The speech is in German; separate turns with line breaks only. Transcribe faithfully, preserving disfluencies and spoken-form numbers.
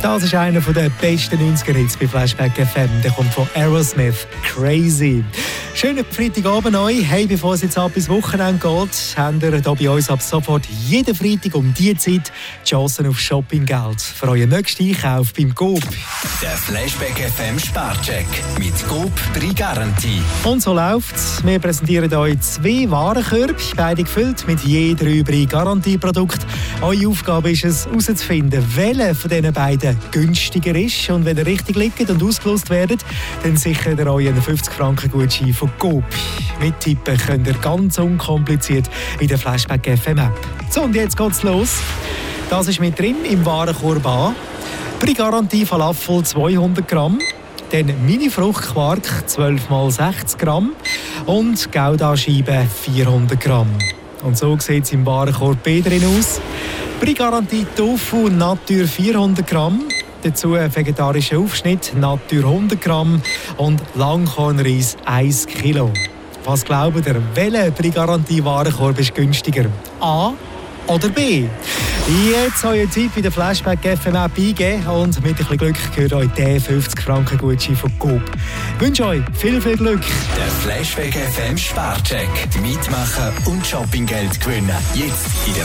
Das ist einer der besten neunziger-Hits bei Flashback F M. Der kommt von Aerosmith, «Crazy». Schönen Freitagabend euch. Hey, bevor es jetzt ab ins Wochenende geht, haben wir hier bei uns ab sofort jeden Freitag um diese Zeit die Chancen auf Shoppinggeld für euren nächsten Einkauf beim Coop.
Der Flashback F M Sparcheck mit Coop drei Garantie.
Und so läuft's. Wir präsentieren euch zwei Warenkörbe, beide gefüllt mit je drei drei Garantieprodukten. Eure Aufgabe ist es, herauszufinden, welcher von diesen beiden günstiger ist. Und wenn ihr richtig liegt und ausgelost werdet, dann sichert ihr euch einen fünfzig Franken Gutschein von Coop. Mittippen könnt ihr ganz unkompliziert in der Flashback F M App. So, und jetzt geht's los. Das ist mit drin im Warenkorb A. Bei Garantie Falafel zweihundert Gramm. Dann Mini-Fruchtquark zwölf mal sechzig Gramm. Und Gouda-Scheibe vierhundert Gramm. Und so sieht es im Warenkorb B drin aus. Bei Garantie Tofu Natur vierhundert Gramm. Dazu vegetarischer Aufschnitt Natur hundert Gramm und Langkornreis ein Kilo. Was glaubt ihr, welcher Pri Garantie Warenkorb ist günstiger? A oder B? Jetzt eure Zeit bei der Flashback F M App eingeben und mit ein bisschen Glück gehört euch der fünfzig Franken Gutschein von Coop. Ich wünsche euch viel, viel Glück.
Der Flashback F M Sparcheck. Mitmachen und Shoppinggeld gewinnen. Jetzt in der